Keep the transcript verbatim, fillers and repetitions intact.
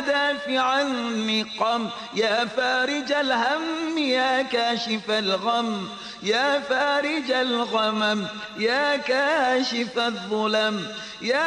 دافع النقم، يا فارج الهم يا كاشف الغم، يا فارج الغمم يا كاشف الظلم، يا